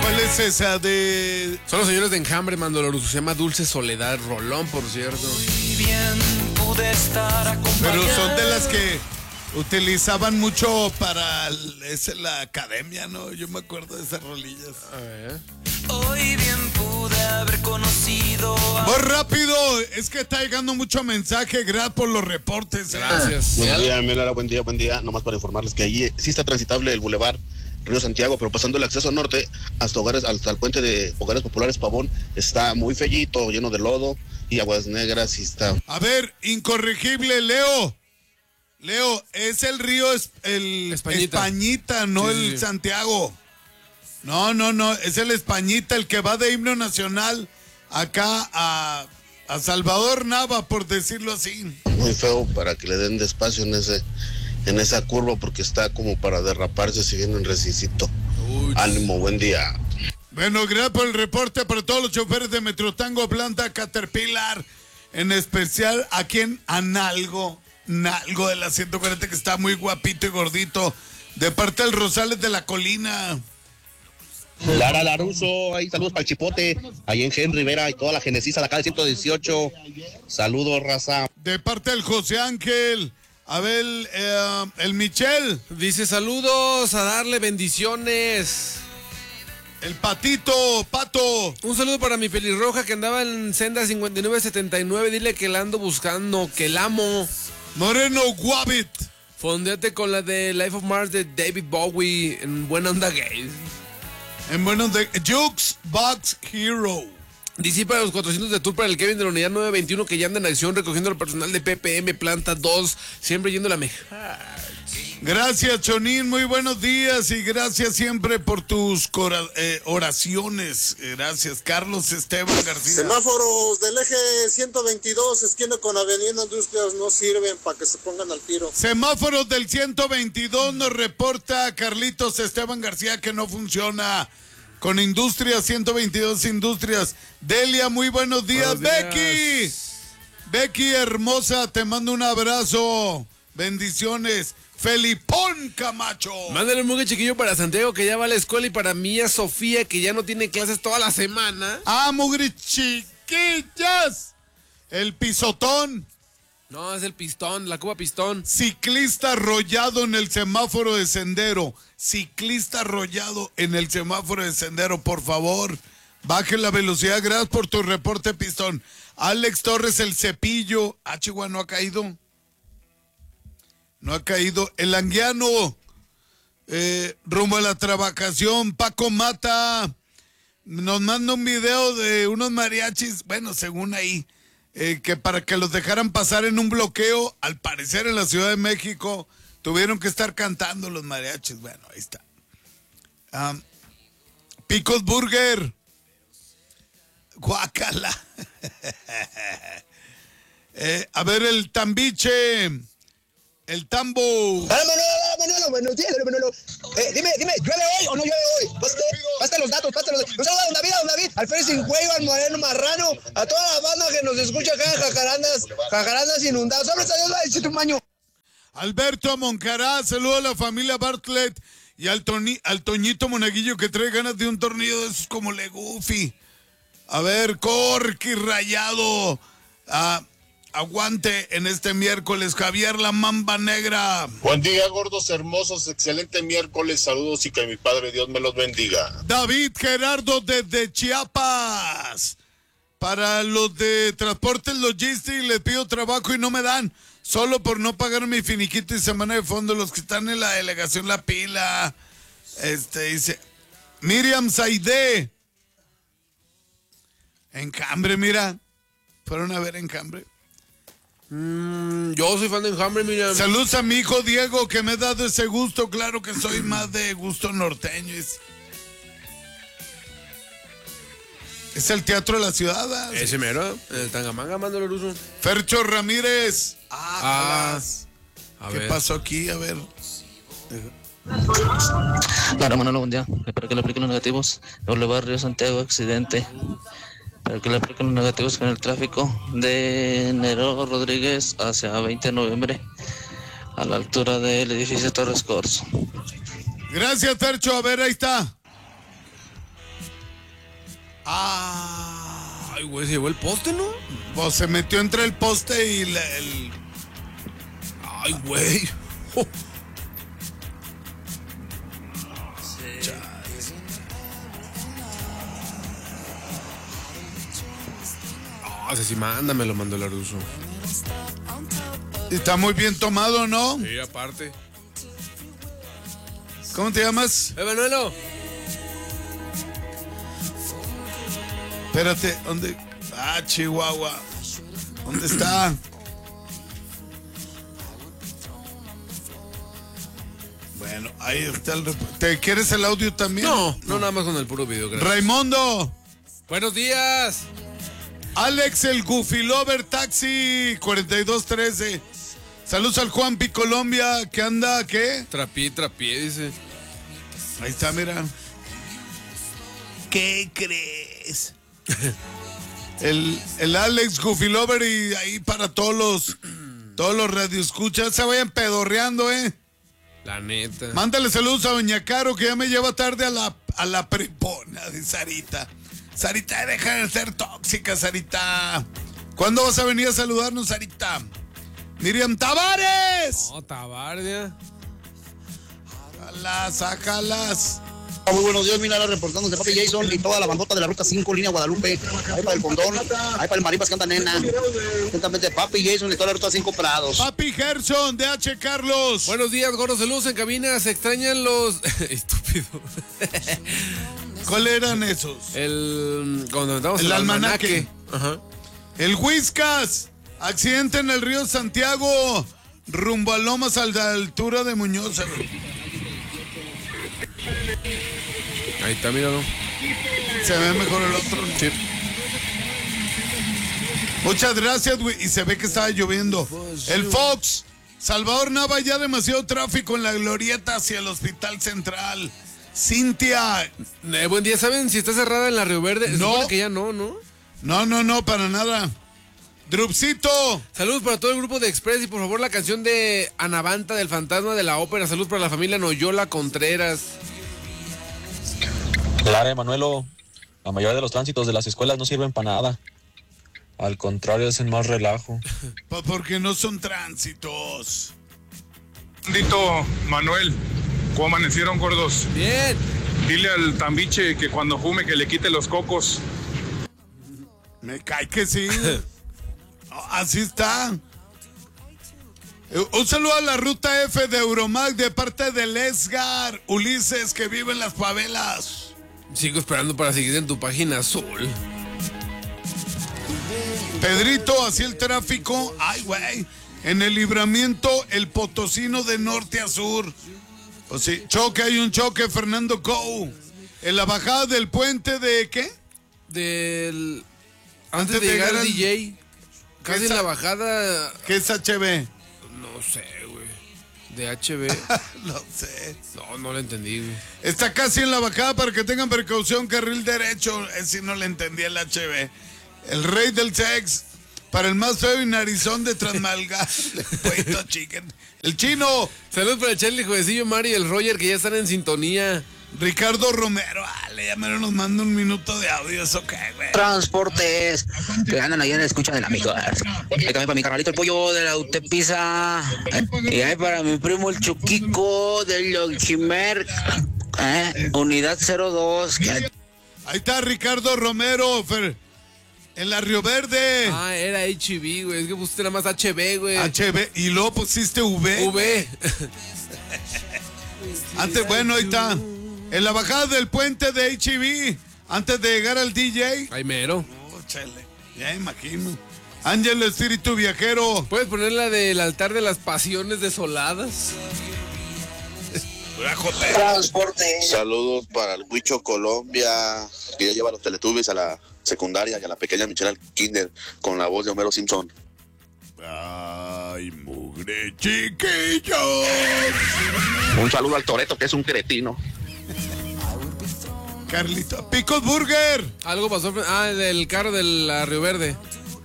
¿Cuál es esa de...? Son los señores de Enjambre, Mandolorus. Se llama Dulce Soledad, rolón, por cierto. Pero son de las que utilizaban mucho para la academia, ¿no? Yo me acuerdo de esas rolillas. A ver. Hoy bien pude haber conocido Muy rápido, es que está llegando mucho mensaje. Gracias por los reportes. Gracias. Buen día, Mela, buen día. Nomás para informarles que allí sí está transitable el bulevar Río Santiago, pero pasando el acceso norte hasta el puente de Hogares Populares Pavón, está muy fellito, lleno de lodo y aguas negras y está. A ver, incorregible, Leo, es el río Españita, no Sí, el sí. Santiago. No, es el Españita, el que va de himno nacional acá a Salvador Nava, por decirlo así. Muy feo para que le den despacio en esa curva porque está como para derraparse siguiendo en recicito. Ánimo, buen día. Bueno, gracias por el reporte para todos los choferes de Metrotango, Planta, Caterpillar, en especial aquí en Nalgo de la 140, que está muy guapito y gordito, de parte del Rosales de la Colina. Lara Laruso, ahí saludos para el Chipote, ahí en Henry Rivera y toda la genecisa de acá del 118. Saludos, raza. De parte del José Ángel. A ver, el Michel. Dice saludos, a darle bendiciones. El Pato. Un saludo para mi pelirroja que andaba en senda 5979. Dile que la ando buscando, que la amo. Moreno Guavit. Fondeate con la de Life of Mars de David Bowie en Buena Onda Gay. En buenos de Jukes Box Hero. Dice para los 400 de tour para el Kevin de la unidad 921 que ya anda en acción recogiendo al personal de PPM Planta 2, siempre yendo a la mejor. Gracias, Chonín, muy buenos días y gracias siempre por tus oraciones. Gracias, Carlos Esteban García. Semáforos del eje 122, esquina con Avenida Industrias, no sirven para que se pongan al tiro. Semáforos del 122 nos reporta Carlitos Esteban García que no funciona con Industrias, 122 Industrias. Delia, muy buenos días. Buenos días. Becky, hermosa, te mando un abrazo. Bendiciones. Felipón Camacho. Mándale un muy chiquillo para Santiago que ya va a la escuela y para Mía Sofía que ya no tiene clases toda la semana. Ah, mugre chiquillas. El pisotón. No, es el pistón, la Cuba Pistón. Ciclista arrollado en el semáforo de sendero. Ciclista arrollado en el semáforo de sendero, por favor. Baje la velocidad. Gracias por tu reporte, pistón. Alex Torres, el cepillo. Chihuahua, no ha caído. No ha caído. El Anguiano, rumbo a la trabajación. Paco Mata nos manda un video de unos mariachis, bueno, según ahí, que para que los dejaran pasar en un bloqueo, al parecer en la Ciudad de México, tuvieron que estar cantando los mariachis. Bueno, ahí está. Picos Burger. Guácala. A ver, el Tambiche. El Tambo. Manolo, buenos días, Manolo. Dime, ¿llueve hoy o no llueve hoy? Pásate los datos. Un saludo a don David, al Félix Cincuello, al Moreno Marrano, a toda la banda que nos escucha acá en Jacarandas Inundados. ¡Sobre Dios, va a decir tu maño! Alberto Moncará, saludo a la familia Bartlett y al Toñito Monaguillo que trae ganas de un tornillo de esos como Legufi. A ver, Corky Rayado. Aguante en este miércoles, Javier La Mamba Negra. Buen día, gordos hermosos, excelente miércoles, saludos y que mi Padre Dios me los bendiga. David Gerardo desde Chiapas. Para los de Transportes Logistics les pido trabajo y no me dan, solo por no pagar mi finiquito y semana de fondo. Los que están en la delegación La Pila. Dice Miriam Saide. Encambre, mira. Fueron a ver Encambre. Yo soy fan de Enjambre, mira. Saludos a mi hijo Diego que me ha dado ese gusto. Claro que soy más de gusto norteño. Es el Teatro de la Ciudad. Ese mero, el Tangamanga, mándalo ruso. Fercho Ramírez. A ¿Qué ver. pasó aquí? A ver. Claro, Manolo, buen día. Para que le apliquen los negativos, Boulevard Río Santiago, accidente. Para que le apliquen los negativos con el tráfico de Nero Rodríguez hacia 20 de noviembre, a la altura del edificio Torres Corso. Gracias, Fercho. A ver, ahí está. Ay, güey, se llevó el poste, ¿no? Pues se metió entre el poste y Ay, güey. Oh. Ese sí, mándamelo, mandó el ruso. Está muy bien tomado, ¿no? Sí, aparte. ¿Cómo te llamas? Emanuelo. Espérate, ¿dónde? Chihuahua. ¿Dónde está? Bueno, ahí está el... ¿Te quieres el audio también? No, nada más con el puro video, gracias. Raimundo. Buenos días. Alex el Goofy Lover Taxi 4213. Saludos al Juanpi Colombia, que anda, ¿qué? Trapié, dice. Ahí está, mira. ¿Qué crees? el Alex Goofy Lover y ahí para todos los radioescuchas se vayan pedorreando, La neta. Mándale saludos a Doña Caro, que ya me lleva tarde a la prepona de Sarita. Sarita, deja de ser tóxica, Sarita. ¿Cuándo vas a venir a saludarnos, Sarita? Miriam Tavares. No, Tavares. Sácalas. Muy buenos días, mira, reportando de Papi Jason y toda la bandota de la ruta 5, línea Guadalupe. Ahí para el Fondón, ahí para el Maripas que anda nena. Atentamente, Papi Jason y toda la ruta 5 Prados. Papi Gerson, DH Carlos. Buenos días, gordos de luz en cabina. Se extrañan los... Estúpido. ¿Cuáles eran esos? Cuando metamos el almanaque. Ajá. El Whiskas. Accidente en el río Santiago. Rumbo a Lomas a la altura de Muñoz. Ahí está, míralo. Se ve mejor el otro. Sí. Muchas gracias, güey. Y se ve que estaba lloviendo. El Fox. Salvador Nava, ya demasiado tráfico en la glorieta hacia el Hospital Central. Cintia. Buen día, ¿saben si está cerrada en la Río Verde? No. Que ya no, ¿no? No, para nada. Drupcito. Saludos para todo el grupo de Express y por favor la canción de Anavanta del Fantasma de la Ópera. Saludos para la familia Noyola Contreras. Claro, Emanuelo, la mayoría de los tránsitos de las escuelas no sirven para nada. Al contrario, hacen más relajo. Porque no son tránsitos. Bendito Manuel, ¿cómo amanecieron, gordos? Bien. Dile al tambiche que cuando fume que le quite los cocos. Me cae que sí. Así está. Un saludo a la ruta F de Euromac de parte de Lesgar Ulises, que vive en las favelas. Sigo esperando para seguir en tu página azul. Pedrito, así el tráfico. Ay, güey. En el libramiento, el Potosino de norte a sur. Pues sí, hay un choque, Fernando Cou. En la bajada del puente de ¿qué? Antes de llegar al DJ. Casi en la bajada. ¿Qué es HB? No sé, güey. ¿De HB? No sé. No lo entendí, güey. Está casi en la bajada para que tengan precaución, carril derecho. Si no le entendí el HB. El rey del sex. Para el más feo y narizón de Transmalga. El chino. Saludos para el Charlie, Juecillo, Mari y el Roger, que ya están en sintonía. Ricardo Romero, ya menos nos manda un minuto de audio, ¿eso qué, güey? Transportes que andan ahí en la escucha del amigo. Ahí también para mi carnalito el pollo de la Autopisa. Y ahí para mi primo el Chuquico del Lonchimer. Unidad 02. Ahí está Ricardo Romero, en la Río Verde. Era HB, güey. Es que pusiste nada más HB, güey. HB, y luego pusiste V. V. Antes, bueno, ahí está. En la bajada del puente de HB, antes de llegar al DJ. Ay, mero. Chale, ya imagino. Ángel Espíritu Viajero. ¿Puedes poner la del altar de las pasiones desoladas? Transporte. Saludos para el Huicho Colombia, que ya lleva a los Teletubbies a la secundaria y a la pequeña Michelle al kinder con la voz de Homero Simpson. Ay, mugre chiquillos. Un saludo al Toreto, que es un cretino. Carlito, Picos Burger. Algo pasó. Del carro de la Río Verde.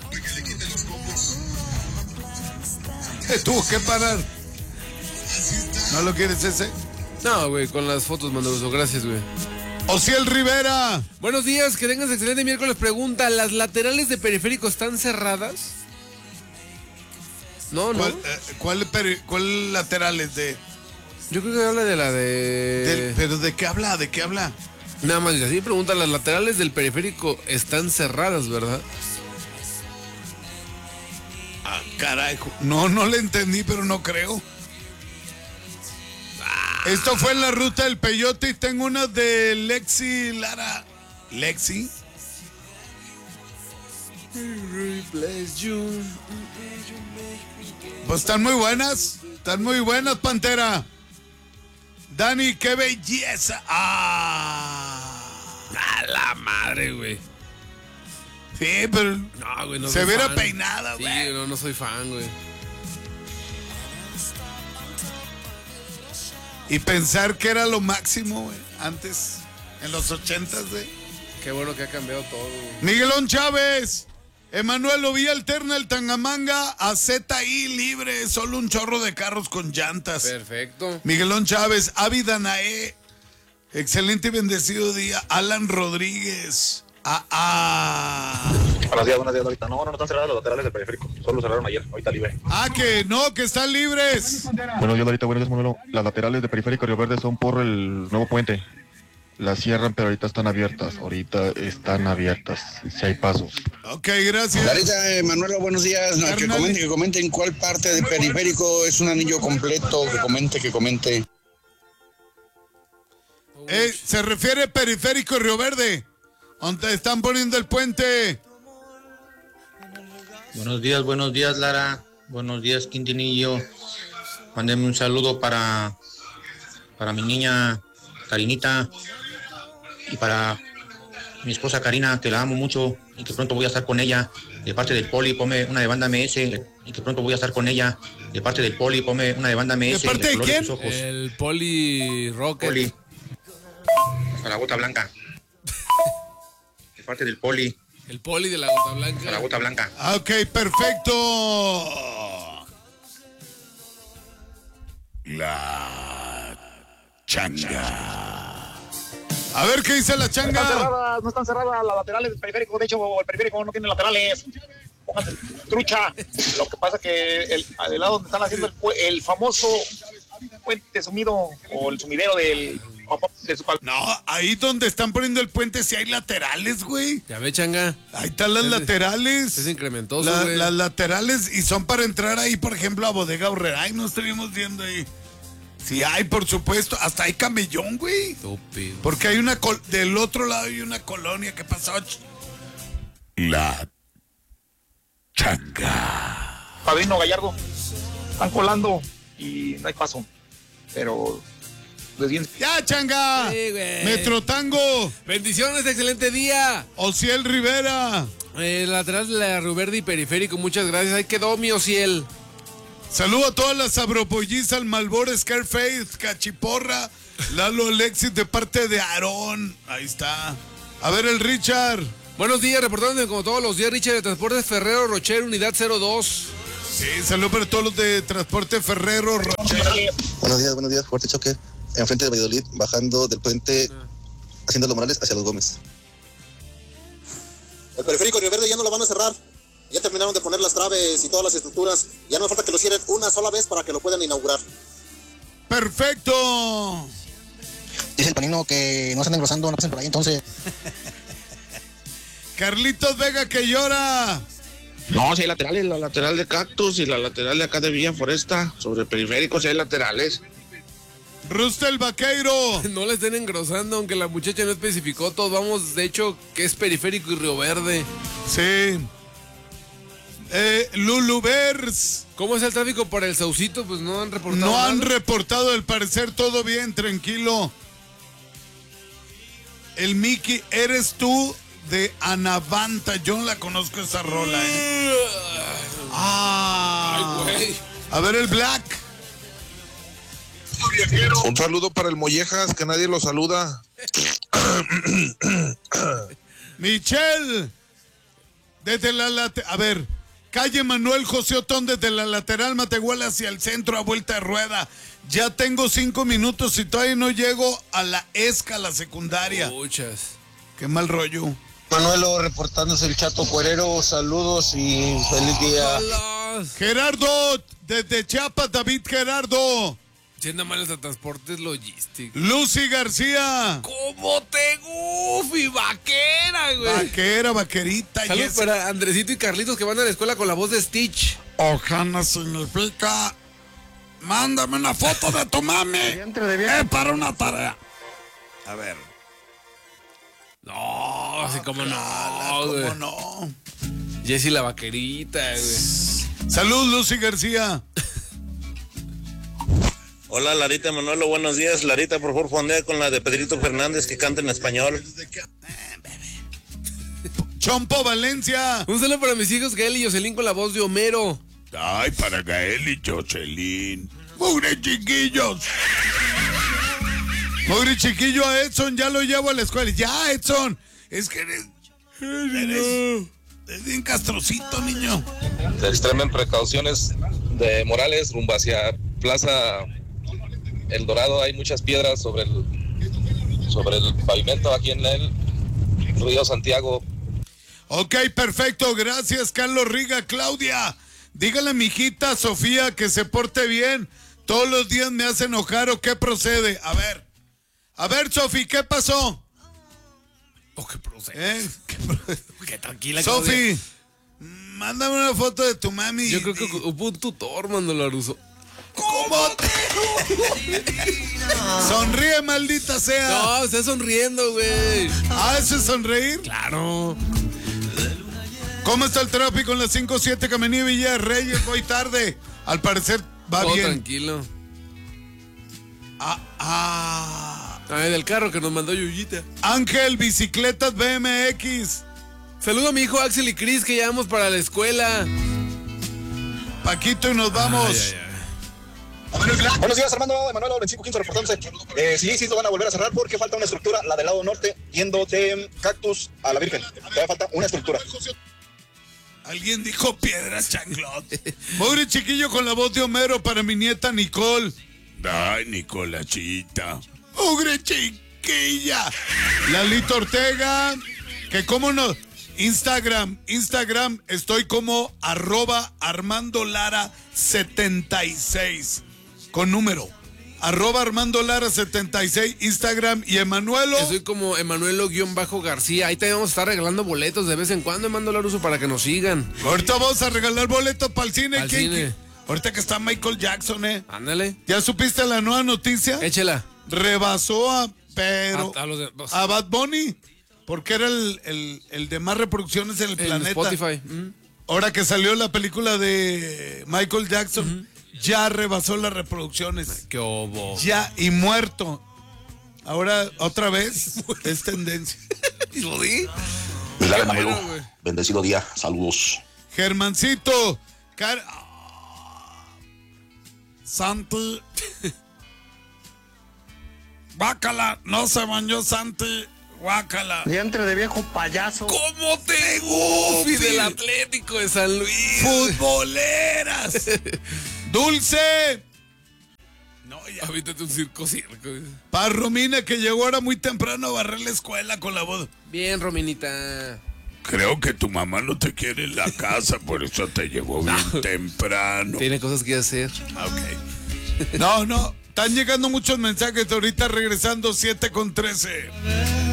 Tuvo que parar. ¿No lo quieres ese? No, güey, con las fotos, Mandoso. Gracias, güey. Ociel Rivera. Buenos días, que tengas excelente miércoles. Pregunta, ¿las laterales de periférico están cerradas? No, no. ¿Cuál laterales de? Yo creo que habla de la de... ¿Pero de qué habla? ¿De qué habla? Nada más, así pregunta, las laterales del periférico están cerradas, ¿verdad? Ah, carajo. No le entendí, pero no creo. Esto fue en la ruta del peyote y tengo una de Lexi Lara. ¿Lexi? Pues están muy buenas, Pantera. Dani, qué belleza. A la madre, güey. Sí, pero no, güey, no se viera fan. peinada, güey. Sí, no soy fan, güey. Y pensar que era lo máximo, güey, antes, en los 80s, güey. Qué bueno que ha cambiado todo, güey. Miguelón Chávez, Emanuel Ovilla Alterna, el Tangamanga, a ZI libre, solo un chorro de carros con llantas. Perfecto. Miguelón Chávez, Avi Danae, excelente y bendecido día. Alan Rodríguez, Buenos días, ahorita. No están cerradas los laterales del periférico. Solo cerraron ayer, ahorita libre. Que están libres. Buenos días, Manolo. Las laterales de periférico Río Verde son por el nuevo puente. Las cierran, pero ahorita están abiertas. Si hay pasos. Ok, gracias. Clarita, Manuelo, buenos días. No, que comenten cuál parte del periférico es un anillo completo. Que comente. Se refiere periférico Río Verde, donde están poniendo el puente. Buenos días, Lara. Buenos días, Quintinillo. Mándeme un saludo para mi niña Karinita y para mi esposa Karina, que la amo mucho y que pronto voy a estar con ella. De parte del Poli, ponme una de banda MS y que pronto voy a estar con ella. De parte del Poli, ponme una de banda MS. ¿De parte de quién? El Poli Rocket. Poli. Hasta la gota blanca. De parte del Poli. El Poli de la gota blanca. La gota blanca. Ok, perfecto. La changa. A ver qué dice la changa. No están cerradas las laterales del periférico. De hecho, el periférico no tiene laterales. Pónganse trucha. Lo que pasa que el lado donde están haciendo el famoso puente sumido o el sumidero del... No, ahí donde están poniendo el puente sí hay laterales, güey. Ya ve, changa. Ahí están las laterales. Es incrementoso, güey. Las laterales y son para entrar ahí, por ejemplo, a Bodega Aurrera. Ahí no estuvimos viendo ahí. Sí hay, por supuesto. Hasta hay camellón, güey. Estúpido. Porque hay del otro lado hay una colonia que pasaba. La changa. Padrino Gallardo. Están colando y no hay paso. Pero... ¡Ya, changa! Sí, güey. Metro Tango. Bendiciones, excelente día. Ociel Rivera. Lateral de la Río Verde y periférico, muchas gracias. Ahí quedó mi Ociel. Saludo a todas las sabropollizas, al Malboro, Scarface, Cachiporra, Lalo Alexis de parte de Aarón. Ahí está. A ver el Richard. Buenos días, reportándome como todos los días, Richard de Transportes Ferrero Rocher, unidad 02. Sí, saludo para todos los de Transporte Ferrero Rocher. Buenos días, fuerte choque. Enfrente de Valladolid, bajando del puente, haciendo los Morales hacia los Gómez. El periférico Río Verde ya no lo van a cerrar. Ya terminaron de poner las traves y todas las estructuras. Ya no falta que lo cierren una sola vez para que lo puedan inaugurar. ¡Perfecto! Dice el panino que no están engrosando, no pasen por ahí, entonces. Carlitos Vega que llora. No, si hay laterales, la lateral de Cactus y la lateral de acá de Villa Foresta. Sobre el periférico si hay laterales. Rustel Vaqueiro. No le estén engrosando, aunque la muchacha no especificó. Todos vamos, de hecho, que es periférico y Río Verde. Sí. Lulubers. ¿Cómo es el tráfico para el Saucito? Pues no han reportado. No nada. han reportado, al parecer todo bien, tranquilo. El Mickey, eres tú de Anavanta. Yo no la conozco esa rola, Ay, güey. A ver el Black. Un saludo para el Mollejas, que nadie lo saluda. Michelle, desde la lateral, a ver, calle Manuel José Otón, desde la lateral Matehuala hacia el centro a vuelta de rueda. Ya tengo 5 minutos y todavía no llego a la ESCA, la secundaria. Muchas. Qué mal rollo. Manuelo reportándose el Chato Cuerero, saludos y feliz día. Hola. Gerardo, desde Chiapas, David Gerardo. Siendo mal de transportes logísticos. Lucy García. ¿Cómo te gufi? Vaquera, güey. Vaquerita. Saludos para Andresito y Carlitos que van a la escuela con la voz de Stitch. Ojana significa, mándame una foto de tu mami. Para una tarea. A ver. No, así como no, güey. ¿Cómo no? Jessie la vaquerita, güey. Salud, Lucy García. Hola, Larita Manuelo, buenos días. Larita, por favor, fondea con la de Pedrito Fernández que canta en español. Chompo Valencia. Un saludo para mis hijos Gael y Jocelyn con la voz de Homero. Ay, para Gael y Jocelyn. ¡Mugre chiquillos! Mugre chiquillo, a Edson ya lo llevo a la escuela. Ya, Edson. Es que eres bien castrocito, niño. Se extremen precauciones de Morales rumbo hacia Plaza El Dorado. Hay muchas piedras sobre el pavimento aquí en el Río Santiago. Ok, perfecto. Gracias, Carlos Riga. Claudia, dígale a mi hijita Sofía que se porte bien. Todos los días me hace enojar, ¿o qué procede? A ver, Sofi, ¿qué pasó? ¿Qué procede? Qué tranquila, Sofi, mándame una foto de tu mami. Yo creo que hubo un tutor, mando Laruso. ¿Cómo te...? Sonríe, maldita sea. No, está sonriendo, güey. ¿Eso es sonreír? Claro. ¿Cómo está el tráfico en la 5-7 Caminía Villa de Reyes? Voy tarde. Al parecer va Todo bien. Tranquilo. Ay, del carro que nos mandó Yuyita. Ángel, bicicletas BMX. Saludo a mi hijo Axel y Cris que llevamos para la escuela. Paquito y nos vamos. Buenos días, Armando. Emanuel 2515 reportándose. Sí, lo van a volver a cerrar porque falta una estructura, la del lado norte, yendo de Cactus a la Virgen. Todavía falta una estructura. Alguien dijo piedras changlot. Pobre chiquillo con la voz de Homero para mi nieta Nicole. Ay, Nicolachita. Pobre chiquilla. Lalito Ortega. Que cómo no. Instagram, estoy como @ArmandoLara76. Con número. @ArmandoLara76, Instagram y Emanuelo. Soy como Emanuelo_García. Ahí también vamos a estar regalando boletos de vez en cuando, Emanuelo Laruso, para que nos sigan. Ahorita vamos a regalar boletos para el cine. Al cine. Ahorita que está Michael Jackson, Ándale. ¿Ya supiste la nueva noticia? Échela. Rebasó a Bad Bunny, porque era el de más reproducciones en el planeta. Spotify. Ahora que salió la película de Michael Jackson, ya rebasó las reproducciones. ¡Qué obo! Ya, y muerto. Ahora, otra vez, es tendencia. ¿Y lo di? Dale, Manuelo. Bendecido día. Saludos. Germancito. Santi. Guácala. No se bañó Santi. Guácala. Diantre de viejo payaso. ¿Cómo te gufi del Atlético de San Luis? Futboleras. Dulce. No, ya. Avítate un circo. Para Romina, que llegó ahora muy temprano a barrer la escuela con la voz. Bien, Rominita. Creo que tu mamá no te quiere en la casa, por eso te llegó bien temprano. Tiene cosas que hacer. Ok. No, están llegando muchos mensajes ahorita regresando 7:13.